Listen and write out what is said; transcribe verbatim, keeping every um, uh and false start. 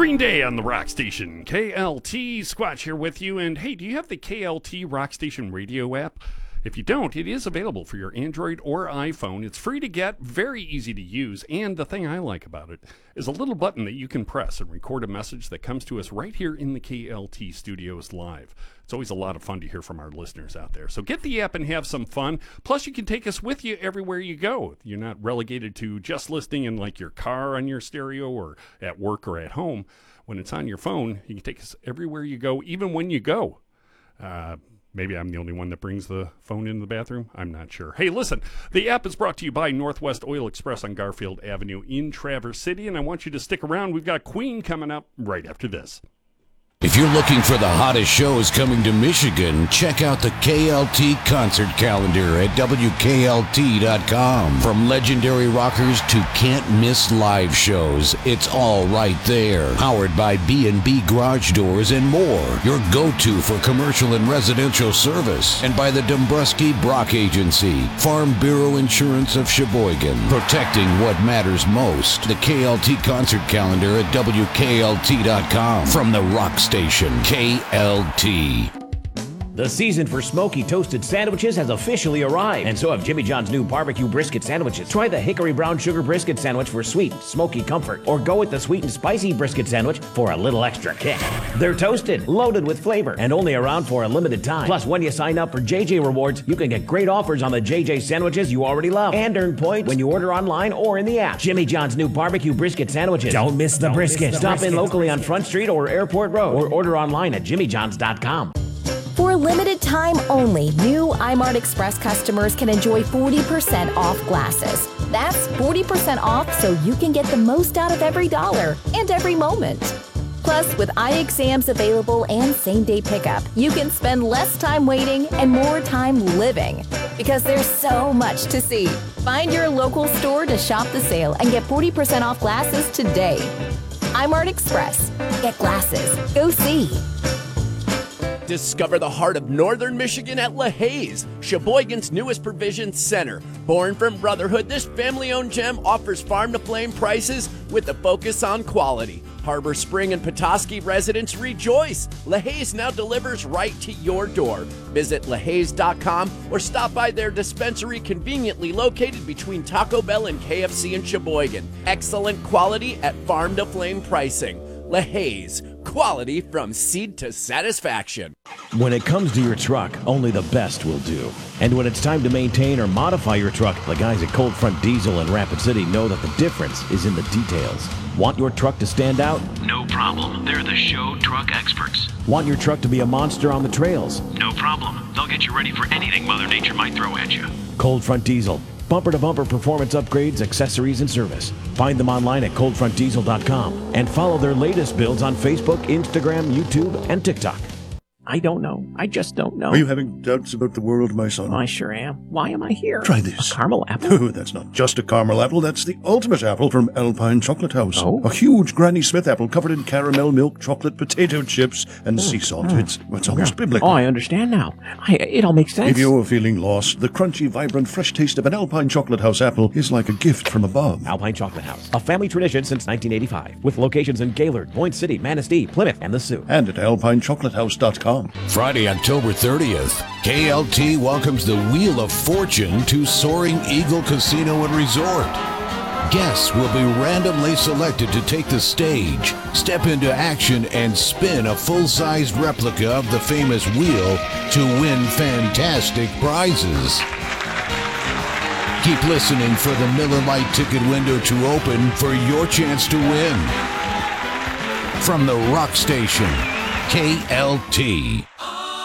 Green Day on the Rock Station. K L T, Squatch here with you. And hey, do you have the K L T Rock Station radio app? If you don't, it is available for your Android or iPhone. It's free to get, very easy to use, and the thing I like about it is a little button that you can press and record a message that comes to us right here in the K L T studios live. It's always a lot of fun to hear from our listeners out there. So get the app and have some fun. Plus, you can take us with you everywhere you go. You're not relegated to just listening in like your car on your stereo or at work or at home. When it's on your phone, you can take us everywhere you go, even when you go. Uh, Maybe I'm the only one that brings the phone in the bathroom. I'm not sure. Hey, listen, the app is brought to you by Northwest Oil Express on Garfield Avenue in Traverse City, and I want you to stick around. We've got Queen coming up right after this. If you're looking for the hottest shows coming to Michigan, check out the K L T concert calendar at W K L T dot com. From legendary rockers to can't-miss live shows, it's all right there. Powered by B and B Garage Doors and more, your go-to for commercial and residential service. And by the Dombrowski Brock Agency, Farm Bureau Insurance of Sheboygan, protecting what matters most. The K L T concert calendar at W K L T dot com. From the Rock Station, K L T. The season for smoky toasted sandwiches has officially arrived, and so have Jimmy John's new barbecue brisket sandwiches. Try the hickory brown sugar brisket sandwich for sweet, smoky comfort, or go with the sweet and spicy brisket sandwich for a little extra kick. They're toasted, loaded with flavor, and only around for a limited time. Plus, when you sign up for J J Rewards, you can get great offers on the J J sandwiches you already love, and earn points when you order online or in the app. Jimmy John's new barbecue brisket sandwiches. Don't miss the Don't brisket. Miss the Stop brisket. in locally on Front Street or Airport Road, or order online at jimmy johns dot com. For a limited time only, new iMart Express customers can enjoy forty percent off glasses. That's forty percent off so you can get the most out of every dollar and every moment. Plus, with eye exams available and same-day pickup, you can spend less time waiting and more time living. Because there's so much to see. Find your local store to shop the sale and get forty percent off glasses today. iMart Express. Get glasses. Go see. Discover the heart of northern Michigan at LaHaye's, Sheboygan's newest provision center. Born from brotherhood, this family-owned gem offers farm-to-flame prices with a focus on quality. Harbor Spring and Petoskey residents rejoice. LaHaye's now delivers right to your door. Visit lahayes dot com or stop by their dispensary conveniently located between Taco Bell and K F C in Sheboygan. Excellent quality at farm-to-flame pricing. LaHaye's, quality from seed to satisfaction. When it comes to your truck, only the best will do. And when it's time to maintain or modify your truck, the guys at Cold Front Diesel in Rapid City know that the difference is in the details. Want your truck to stand out? No problem. They're the show truck experts. Want your truck to be a monster on the trails? No problem. They'll get you ready for anything Mother Nature might throw at you. Cold Front Diesel. Bumper-to-bumper performance upgrades, accessories, and service. Find them online at cold front diesel dot com and follow their latest builds on Facebook, Instagram, YouTube, and TikTok. I don't know. I just don't know. Are you having doubts about the world, my son? I sure am. Why am I here? Try this. A caramel apple? Oh, that's not just a caramel apple. That's the ultimate apple from Alpine Chocolate House. Oh? A huge Granny Smith apple covered in caramel, milk, chocolate, potato chips, and oh. sea salt. Oh. It's, it's almost yeah. biblical. Oh, I understand now. I, it all makes sense. If you're feeling lost, the crunchy, vibrant, fresh taste of an Alpine Chocolate House apple is like a gift from above. Alpine Chocolate House, a family tradition since nineteen eighty-five, with locations in Gaylord, Point City, Manistee, Plymouth, and the Sioux. And at alpine chocolate house dot com. Friday, October thirtieth, K L T welcomes the Wheel of Fortune to Soaring Eagle Casino and Resort. Guests will be randomly selected to take the stage, step into action, and spin a full-sized replica of the famous wheel to win fantastic prizes. Keep listening for the Miller Lite ticket window to open for your chance to win. From the Rock Station, K L T.